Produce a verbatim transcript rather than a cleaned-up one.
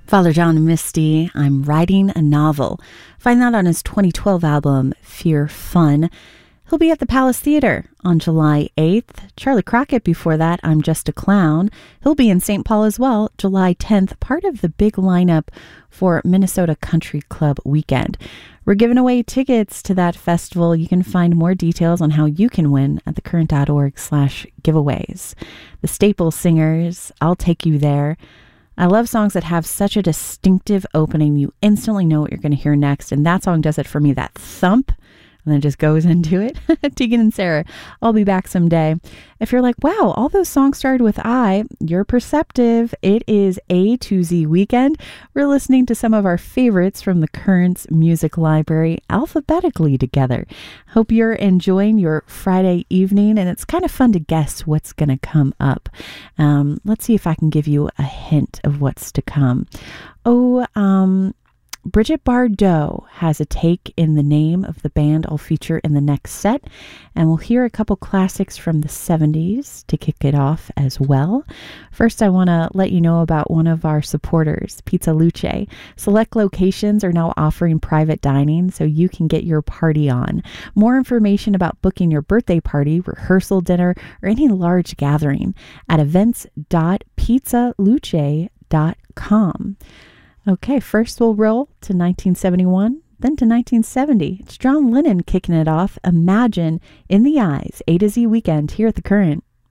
Father John Misty, I'm writing a novel. Find that on his twenty twelve album, Fear Fun. He'll be at the Palace Theater on July eighth. Charlie Crockett before that, I'm Just a Clown. He'll be in Saint Paul as well, July tenth, part of the big lineup for Minnesota Country Club Weekend. We're giving away tickets to that festival. You can find more details on how you can win at thecurrent.org slash giveaways. The Staple Singers, I'll Take You There. I love songs that have such a distinctive opening. You instantly know what you're going to hear next. And that song does it for me, that thump. And then it just goes into it. Tegan and Sarah, I'll be back someday. If you're like, wow, all those songs started with I, you're perceptive. It is A to Z weekend. We're listening to some of our favorites from the Currents Music Library alphabetically together. Hope you're enjoying your Friday evening, and it's kind of fun to guess what's going to come up. Um, let's see if I can give you a hint of what's to come. Oh, um... Bridget Bardot has a take in the name of the band I'll feature in the next set, and we'll hear a couple classics from the seventies to kick it off as well. First, I want to let you know about one of our supporters, Pizza Luce. Select locations are now offering private dining, so you can get your party on. More information about booking your birthday party, rehearsal dinner, or any large gathering at events dot pizza luce dot com. Okay, first we'll roll to nineteen seventy-one, then to nineteen seventy. It's John Lennon kicking it off. Imagine in the Eyes, A to Z weekend here at The Current.